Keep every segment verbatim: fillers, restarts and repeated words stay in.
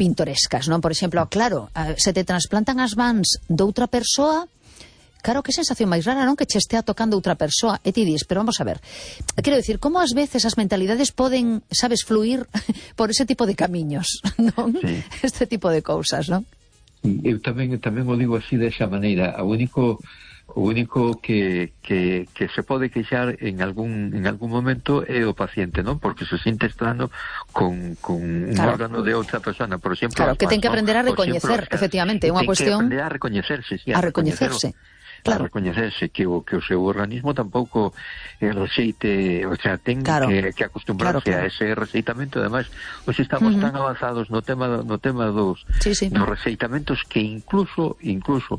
pintorescas, non? Por exemplo, claro, se te trasplantan as mans doutra persoa, claro, que sensación máis rara, non? Que che estea tocando outra persoa, e ti dis, pero vamos a ver, quero dicir, como ás veces as mentalidades poden, sabes, fluir por ese tipo de camiños, non? Sí. Este tipo de cousas, non? Eu tamén, tamén o digo así desa maneira, o único... O único que, que, que se pode queixar en algún en algún momento é o paciente, non? Porque se siente extraño con, con un claro. órgano de outra persona, por exemplo. Claro, que ten que aprender a recoñecer, efectivamente, é unha cuestión... Ten que aprender a recoñecerse, sí, a, a recoñecerse. Claro. A recoñecerse que o, que o seu organismo tampouco eh, receite, o sea, ten claro. que, que acostumbrarse claro, claro. a ese receitamento. Ademais, hoxe estamos uh-huh. tan avanzados no tema no tema dos, sí, sí. dos receitamentos que incluso incluso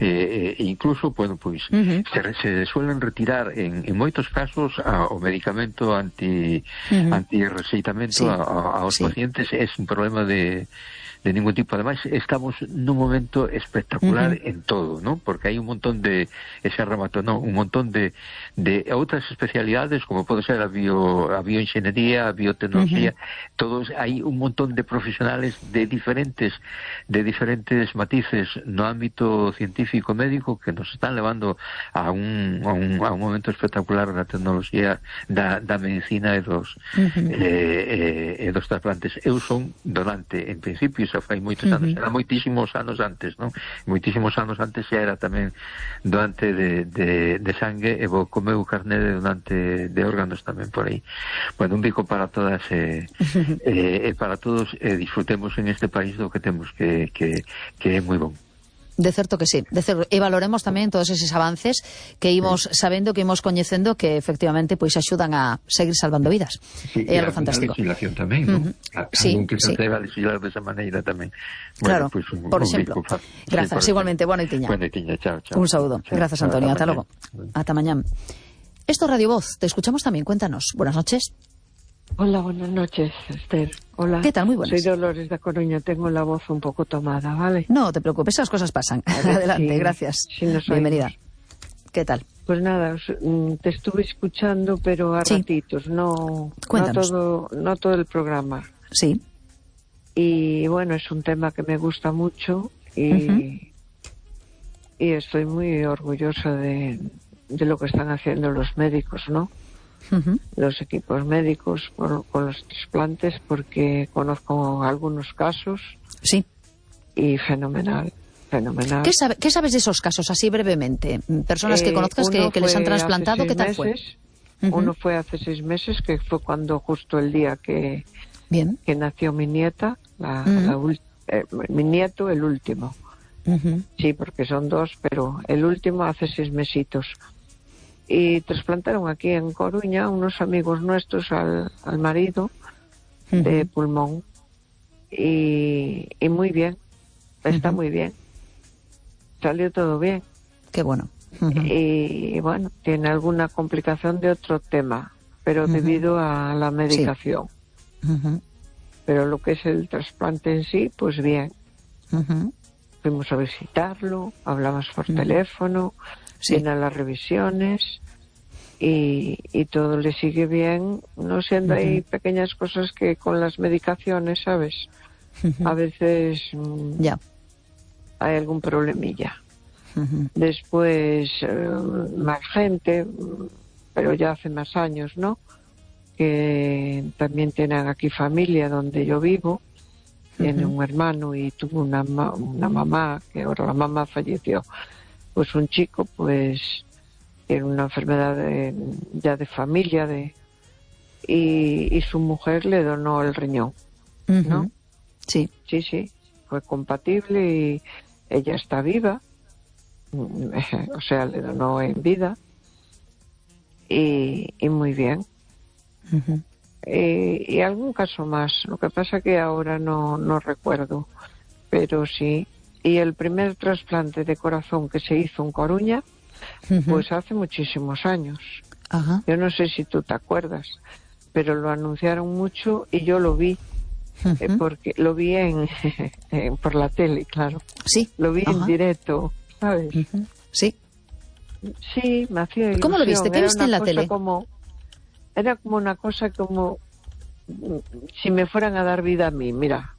eh, incluso, bueno, pois uh-huh. se, se suelen retirar en, en moitos casos a, o medicamento anti uh-huh. anti-receitamento sí. a, a, aos sí. pacientes. É un problema de de ningún tipo. Ademais, estamos nun momento espectacular uh-huh. en todo, ¿no? Porque hai un montón de, ese remato, no, un montón de, de outras especialidades, como pode ser a, bio, a bioingeniería, a biotecnología, uh-huh. todos, hai un montón de profesionales de diferentes de diferentes matices no ámbito científico médico que nos están levando a un, a un, a un momento espectacular da tecnoloxía, da, da medicina e dos uh-huh. eh, eh, e dos trasplantes. Eu son donante, en principio, xa fai moitos anos, uh-huh. era moitísimos anos antes, non? Moitísimos anos antes xa era tamén doante de, de, de sangue, e vou co meu carné de donante de órganos tamén por aí. Bueno, un bico para todas e uh-huh. eh, eh, para todos, e eh, disfrutemos en este país do que temos, que, que, que é moi bon. De certo que sí, de certo, e valoremos tamén todos eses avances que imos sabendo, que imos coñecendo, que efectivamente pois axudan a seguir salvando vidas. Sí, é algo fantástico. A legislación tamén, non? Uh-huh. Sí, que se sí. atreva a legislar desa maneira tamén. Claro, bueno, pues, un, por un exemplo. Bico, Grazas, sí, igualmente, buena noitiña. Buena noitiña, chao, chao. Un saúdo. Chao. Grazas, Antonio, ata logo. Ata mañán. Esto es Radio Voz, te escuchamos también, cuéntanos. Buenas noches. Hola, buenas noches, Esther. Hola. ¿Qué tal? Muy buenas. Soy Dolores de Coruña, tengo la voz un poco tomada, ¿vale? No te preocupes, esas cosas pasan. Adelante, sí, gracias. Sí, no bienvenida. ¿Qué tal? Pues nada, te estuve escuchando, pero a sí. ratitos, no, no, todo, no todo el programa. Sí. Y bueno, es un tema que me gusta mucho y, uh-huh. y estoy muy orgullosa de, de lo que están haciendo los médicos, ¿no? Uh-huh. Los equipos médicos por, con los trasplantes, porque conozco algunos casos. Sí. Y fenomenal, fenomenal. ¿Qué, sabe, ¿Qué sabes de esos casos, así brevemente? Personas eh, que conozcas que, que les han trasplantado, ¿qué tal fue? Uh-huh. Uno fue hace seis meses, que fue cuando justo el día que, Bien. que nació mi nieta, la, uh-huh. la ul- eh, mi nieto, el último. Uh-huh. Sí, porque son dos, pero el último hace seis mesitos. Y trasplantaron aquí en Coruña unos amigos nuestros al, al marido uh-huh. de pulmón. Y, y muy bien, está uh-huh. muy bien. Salió todo bien. Qué bueno. Uh-huh. Y, y bueno, tiene alguna complicación de otro tema, pero uh-huh. debido a la medicación. Sí. Uh-huh. Pero lo que es el trasplante en sí, pues bien. Uh-huh. Fuimos a visitarlo, hablamos por uh-huh. teléfono. Sí. Viene a las revisiones y, y todo le sigue bien, no siendo uh-huh. hay pequeñas cosas que con las medicaciones, ¿sabes? Uh-huh. A veces mmm, yeah. hay algún problemilla. Uh-huh. Después, eh, más gente, pero ya hace más años, ¿no? Que también tienen aquí familia donde yo vivo. Tiene uh-huh. un hermano y tuvo una, una mamá, que ahora la mamá falleció. Pues un chico, pues, tiene una enfermedad de, ya de familia, de y, y su mujer le donó el riñón, uh-huh. ¿no? Sí. Sí, sí, fue compatible y ella está viva, o sea, le donó en vida y, y muy bien. Uh-huh. Y, y algún caso más, lo que pasa que ahora no, no recuerdo, pero sí. Y el primer trasplante de corazón que se hizo en Coruña, uh-huh. pues hace muchísimos años. Uh-huh. Yo no sé si tú te acuerdas, pero lo anunciaron mucho y yo lo vi, uh-huh. eh, porque lo vi en, en por la tele, claro. Sí. Lo vi uh-huh. en directo, ¿sabes? Uh-huh. Sí. Sí, me hacía ilusión. ¿Cómo lo viste? ¿Qué viste en la tele? Como, era como una cosa como si me fueran a dar vida a mí, mira.